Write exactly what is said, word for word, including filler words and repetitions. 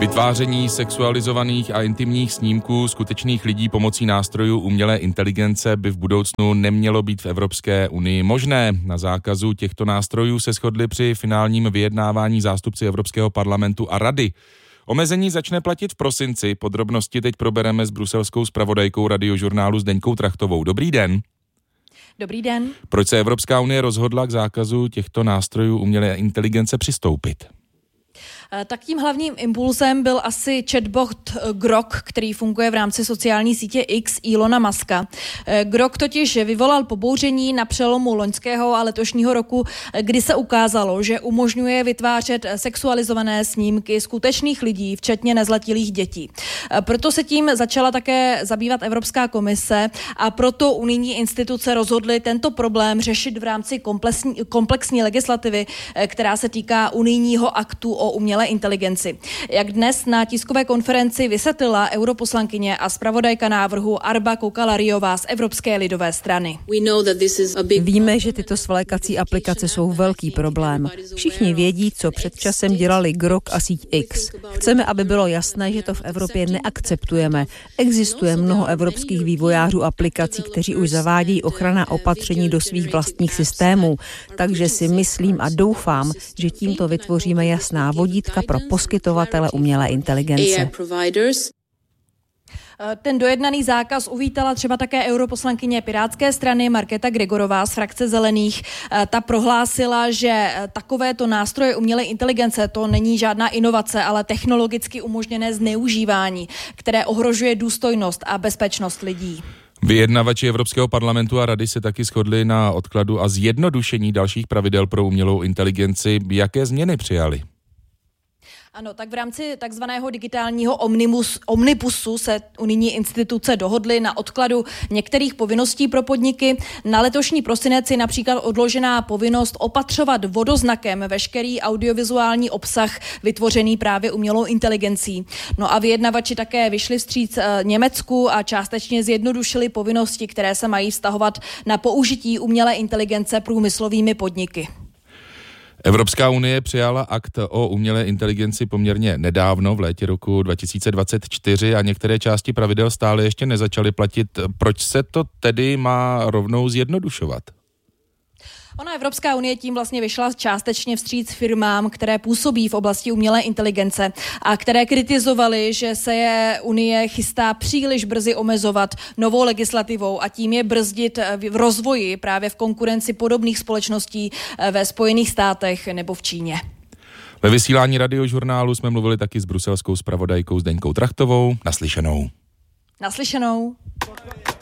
Vytváření sexualizovaných a intimních snímků skutečných lidí pomocí nástrojů umělé inteligence by v budoucnu nemělo být v Evropské unii možné. Na zákazu těchto nástrojů se shodli při finálním vyjednávání zástupci Evropského parlamentu a Rady. Omezení začne platit v prosinci. Podrobnosti teď probereme s bruselskou zpravodajkou Radiožurnálu Zdeňkou Trachtovou. Dobrý den. Dobrý den. Proč se Evropská unie rozhodla k zákazu těchto nástrojů umělé inteligence přistoupit? Tak tím hlavním impulsem byl asi chatbot Grok, který funguje v rámci sociální sítě X Elona Muska. Grok totiž vyvolal pobouření na přelomu loňského a letošního roku, kdy se ukázalo, že umožňuje vytvářet sexualizované snímky skutečných lidí, včetně nezletilých dětí. Proto se tím začala také zabývat Evropská komise a proto unijní instituce rozhodly tento problém řešit v rámci komplexní, komplexní legislativy, která se týká unijního aktu o umělé inteligenci. Jak dnes na tiskové konferenci vysvětlila europoslankyně a zpravodajka návrhu Arba Kokalariová z Evropské lidové strany. Víme, že tyto svlékací aplikace jsou velký problém. Všichni vědí, co před časem dělali Grok a síť X. Chceme, aby bylo jasné, že to v Evropě neakceptujeme. Existuje mnoho evropských vývojářů aplikací, kteří už zavádějí ochranná opatření do svých vlastních systémů. Takže si myslím a doufám, že tímto vytvoříme jasná vodítka pro poskytovatele umělé inteligence. Ten dojednaný zákaz uvítala třeba také europoslankyně Pirátské strany Markéta Gregorová z frakce Zelených. Ta prohlásila, že takovéto nástroje umělé inteligence to není žádná inovace, ale technologicky umožněné zneužívání, které ohrožuje důstojnost a bezpečnost lidí. Vyjednavači Evropského parlamentu a Rady se taky shodli na odkladu a zjednodušení dalších pravidel pro umělou inteligenci. Jaké změny přijali? Ano, tak v rámci takzvaného digitálního omnibus, omnibusu se unijní instituce dohodly na odkladu některých povinností pro podniky. Na letošní prosinec je například odložená povinnost opatřovat vodoznakem veškerý audiovizuální obsah vytvořený právě umělou inteligencí. No a vyjednavači také vyšli vstříc Německu a částečně zjednodušili povinnosti, které se mají vztahovat na použití umělé inteligence průmyslovými podniky. Evropská unie přijala akt o umělé inteligenci poměrně nedávno, v létě roku dva tisíce dvacet čtyři, a některé části pravidel stále ještě nezačaly platit. Proč se to tedy má rovnou zjednodušovat? Ona Evropská unie tím vlastně vyšla částečně vstříc firmám, které působí v oblasti umělé inteligence a které kritizovaly, že se je Unie chystá příliš brzy omezovat novou legislativou a tím je brzdit v rozvoji právě v konkurenci podobných společností ve Spojených státech nebo v Číně. Ve vysílání Radiožurnálu jsme mluvili taky s bruselskou zpravodajkou Zdeňkou Trachtovou. Naslyšenou. Naslyšenou.